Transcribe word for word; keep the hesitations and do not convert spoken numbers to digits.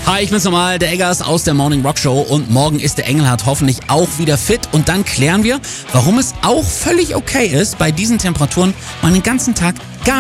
Hi, ich bin's nochmal, der Eggers aus der Morning Rock Show und morgen ist der Engelhardt hoffentlich auch wieder fit und dann klären wir, warum es auch völlig okay ist, bei diesen Temperaturen mal einen ganzen Tag gar